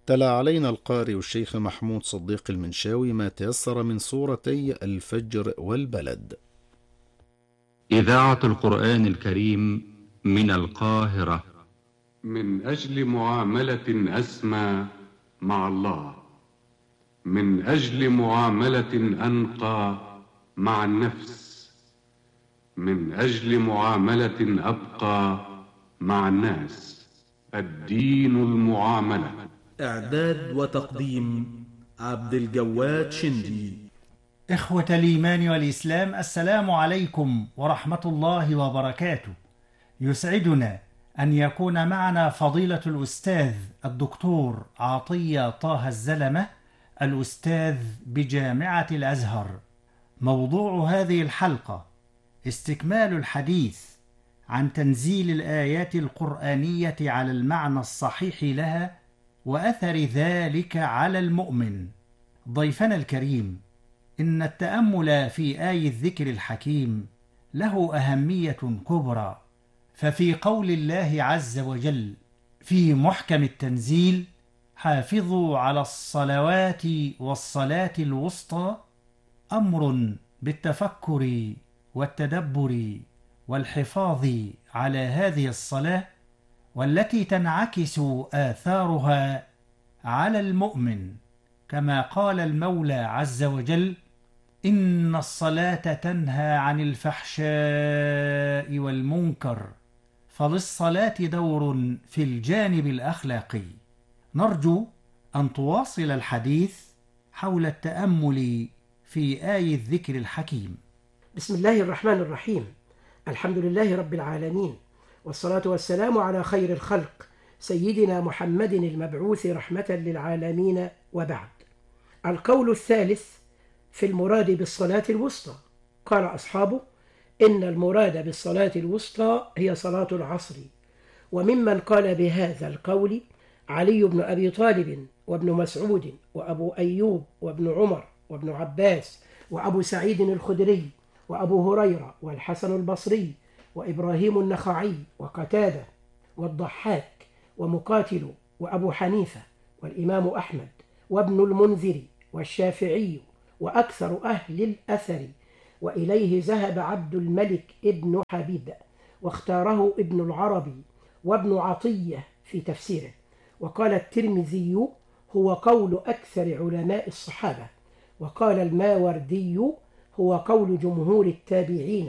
تلا علينا القارئ الشيخ محمود صديق المنشاوي ما تيسر من سورتي الفجر والبلد. إذاعة القرآن الكريم من القاهرة. من أجل معاملة أسمى مع الله، من أجل معاملة أنقى مع النفس، من أجل معاملة أبقى مع الناس. الدين المعاملة. إعداد وتقديم عبد الجواد شندي. إخوة الإيمان والإسلام، السلام عليكم ورحمة الله وبركاته. يسعدنا أن يكون معنا فضيلة الأستاذ الدكتور عطية طه الزلمة، الأستاذ بجامعة الأزهر. موضوع هذه الحلقة استكمال الحديث عن تنزيل الآيات القرآنية على المعنى الصحيح لها وأثر ذلك على المؤمن. ضيفنا الكريم، إن التأمل في آي الذكر الحكيم له أهمية كبرى، ففي قول الله عز وجل في محكم التنزيل: حافظوا على الصلوات والصلاة الوسطى، أمر بالتفكر والتدبر والحفاظ على هذه الصلاة، والتي تنعكس آثارها على المؤمن، كما قال المولى عز وجل: إن الصلاة تنهى عن الفحشاء والمنكر. فللصلاة دور في الجانب الأخلاقي. نرجو أن تواصل الحديث حول التأمل في آي الذكر الحكيم. بسم الله الرحمن الرحيم. الحمد لله رب العالمين، والصلاة والسلام على خير الخلق سيدنا محمد المبعوث رحمة للعالمين، وبعد. القول الثالث في المراد بالصلاة الوسطى. قال أصحابه: إن المراد بالصلاة الوسطى هي صلاة العصر. وممن قال بهذا القول علي بن أبي طالب وابن مسعود وأبو أيوب وابن عمر وابن عباس وأبو سعيد الخدري وأبو هريرة والحسن البصري وإبراهيم النخعي وقتادة والضحاك ومقاتل وأبو حنيفة والإمام أحمد وابن المنذر والشافعي وأكثر أهل الأثر، وإليه ذهب عبد الملك ابن حبيب، واختاره ابن العربي وابن عطية في تفسيره. وقال الترمذي: هو قول أكثر علماء الصحابة. وقال الماوردي: هو قول جمهور التابعين.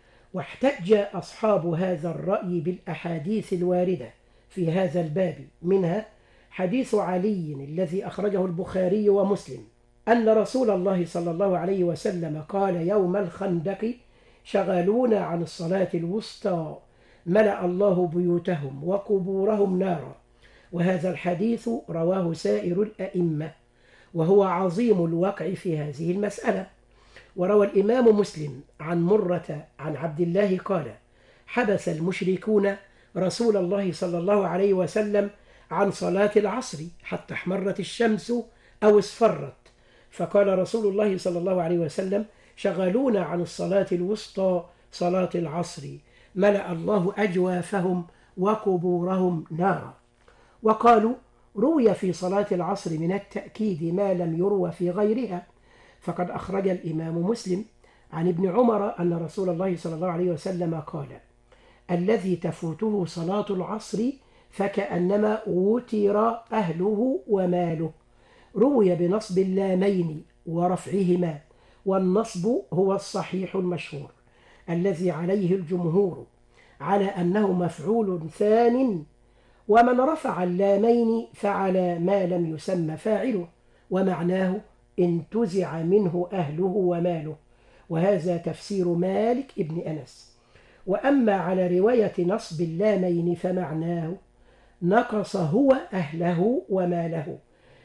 واحتج أصحاب هذا الرأي بالأحاديث الواردة في هذا الباب، منها حديث علي الذي أخرجه البخاري ومسلم أن رسول الله صلى الله عليه وسلم قال يوم الخندق: شغلونا عن الصلاة الوسطى، ملأ الله بيوتهم وقبورهم نارا. وهذا الحديث رواه سائر الأئمة، وهو عظيم الوقع في هذه المسألة. وروى الإمام مسلم عن مرة عن عبد الله قال: حبس المشركون رسول الله صلى الله عليه وسلم عن صلاة العصر حتى احمرت الشمس أو اصفرت، فقال رسول الله صلى الله عليه وسلم: شغلونا عن الصلاة الوسطى صلاة العصر، ملأ الله أجوافهم وقبورهم نارا. وقالوا: روي في صلاة العصر من التأكيد ما لم يروى في غيرها، فقد أخرج الإمام مسلم عن ابن عمر أن رسول الله صلى الله عليه وسلم قال: الذي تفوته صلاة العصر فكأنما وتر أهله وماله. روي بنصب اللامين ورفعهما، والنصب هو الصحيح المشهور الذي عليه الجمهور على أنه مفعول ثان، ومن رفع اللامين فعلى ما لم يسمى فاعله، ومعناه انتزع منه أهله وماله، وهذا تفسير مالك ابن أنس. وأما على رواية نصب اللامين فمعناه نقص هو أهله وماله،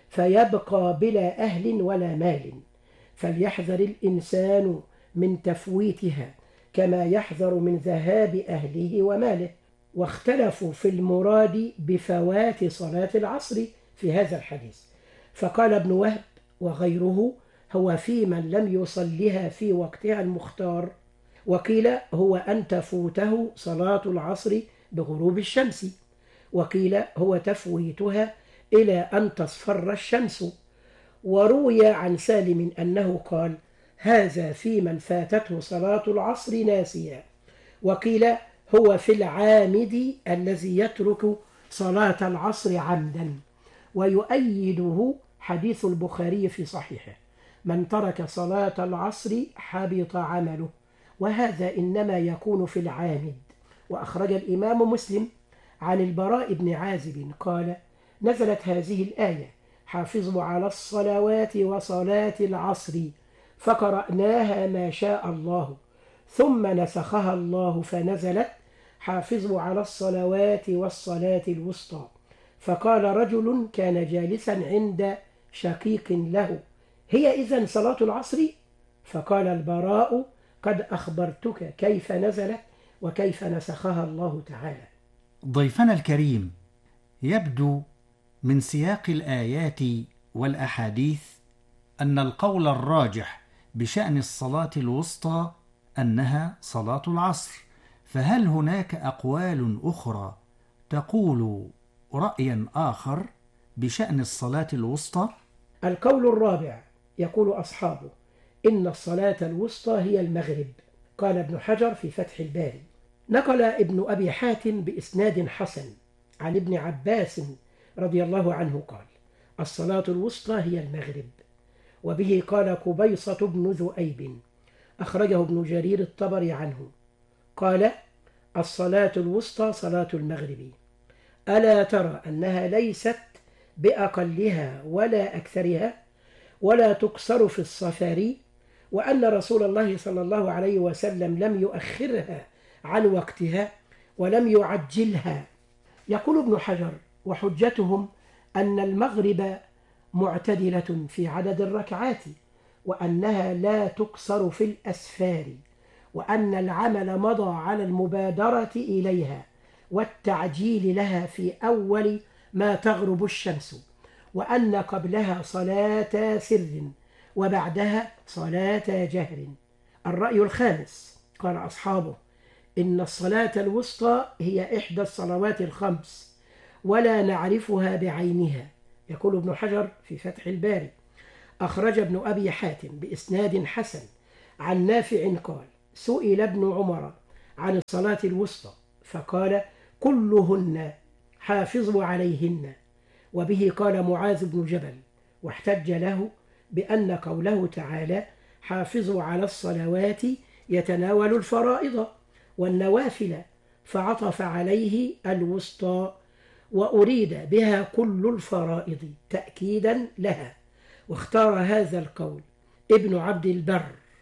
فيبقى بلا أهل ولا مال. فليحذر الإنسان من تفويتها كما يحذر من ذهاب أهله وماله. واختلفوا في المراد بفوات صلاة العصر في هذا الحديث، فقال ابن وهب وغيره: هو في من لم يصلها في وقتها المختار. وقيل: هو أن تفوته صلاة العصر بغروب الشمس. وقيل: هو تفويتها إلى أن تصفر الشمس. وروي عن سالم أنه قال: هذا في من فاتته صلاة العصر ناسيا. وقيل: هو في العامد الذي يترك صلاة العصر عمدا. ويؤيده حديث البخاري في صحيحه: من ترك صلاة العصر حبط عمله. وهذا إنما يكون في العامد. وأخرج الإمام مسلم عن البراء بن عازب قال: نزلت هذه الآية: حافظوا على الصلوات وصلاة العصر، فقرأناها ما شاء الله، ثم نسخها الله فنزلت: حافظوا على الصلوات والصلاة الوسطى. فقال رجل كان جالسا عند شقيق له: هي إذن صلاة العصر؟ فقال البراء: قد أخبرتك كيف نزلت وكيف نسخها الله تعالى. ضيفنا الكريم، يبدو من سياق الآيات والأحاديث أن القول الراجح بشأن الصلاة الوسطى أنها صلاة العصر، فهل هناك أقوال أخرى تقول رأيا آخر بشأن الصلاة الوسطى؟ القول الرابع يقول أصحابه إن الصلاة الوسطى هي المغرب. قال ابن حجر في فتح الباري: نقل ابن أبي حاتم بإسناد حسن عن ابن عباس رضي الله عنه قال: الصلاة الوسطى هي المغرب. وبه قال قبيصة بن ذؤيب، أخرجه ابن جرير الطبري عنه، قال: الصلاة الوسطى صلاة المغرب. ألا ترى أنها ليست بأقلها ولا أكثرها، ولا تقصر في السفر، وأن رسول الله صلى الله عليه وسلم لم يؤخرها عن وقتها ولم يعجلها. يقول ابن حجر: وحجتهم أن المغرب معتدلة في عدد الركعات، وأنها لا تقصر في الأسفار، وأن العمل مضى على المبادرة إليها والتعجيل لها في أول ما تغرب الشمس، وأن قبلها صلاة سر وبعدها صلاة جهر. الرأي الخامس قال أصحابه إن الصلاة الوسطى هي إحدى الصلوات الخمس، ولا نعرفها بعينها. يقول ابن حجر في فتح الباري: أخرج ابن أبي حاتم بإسناد حسن عن نافع قال: سئل ابن عمر عن الصلاة الوسطى فقال: كلهن حافظوا عليهن. وبه قال معاذ بن جبل، واحتج له بأن قوله تعالى: حافظوا على الصلوات يتناول الفرائض والنوافل، فعطف عليه الوسطى، وأريد بها كل الفرائض تأكيدا لها. واختار هذا القول ابن عبد البر.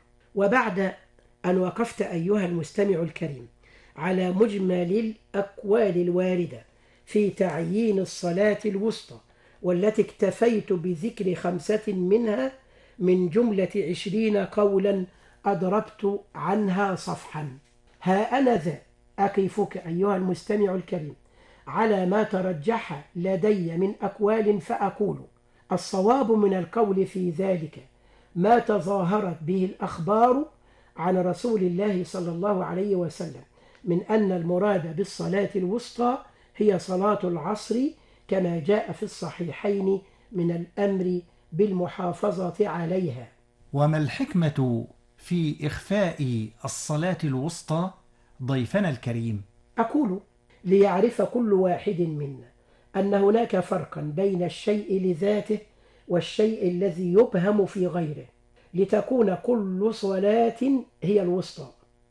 وبعد أن وقفت أيها المستمع الكريم على مجمل الأقوال الواردة في تعيين الصلاة الوسطى، والتي اكتفيت بذكر 5 منها من جملة 20 قولا أضربت عنها صفحا، ها أنا ذا أقفك أيها المستمع الكريم على ما ترجح لدي من أقوال، فأقول: الصواب من القول في ذلك ما تظاهرت به الأخبار عن رسول الله صلى الله عليه وسلم من أن المراد بالصلاة الوسطى هي صلاة العصر، كما جاء في الصحيحين من الأمر بالمحافظة عليها. وما الحكمة في إخفاء الصلاة الوسطى ضيفنا الكريم؟ أقول: ليعرف كل واحد منا أن هناك فرقا بين الشيء لذاته والشيء الذي يبهم في غيره، لتكون كل صلاة هي الوسطى،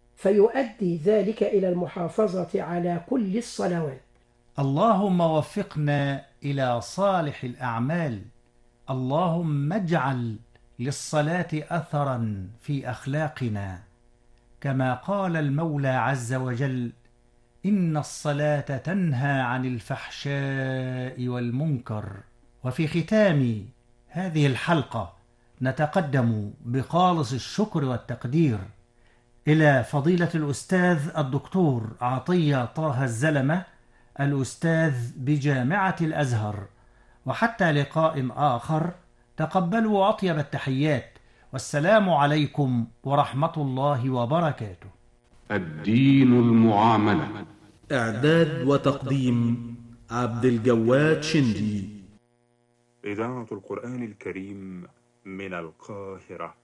فيؤدي ذلك إلى المحافظة على كل الصلوات. اللهم وفقنا إلى صالح الأعمال. اللهم اجعل للصلاة أثرا في أخلاقنا، كما قال المولى عز وجل: إن الصلاة تنهى عن الفحشاء والمنكر. وفي ختام هذه الحلقة نتقدم بخالص الشكر والتقدير إلى فضيلة الأستاذ الدكتور عطية طه الزلمة، الأستاذ بجامعة الأزهر. وحتى لقاء آخر، تقبلوا أطيب التحيات، والسلام عليكم ورحمة الله وبركاته. الدين المعاملة. إعداد وتقديم عبد الجواد شندي. إذاعة القرآن الكريم من القاهرة.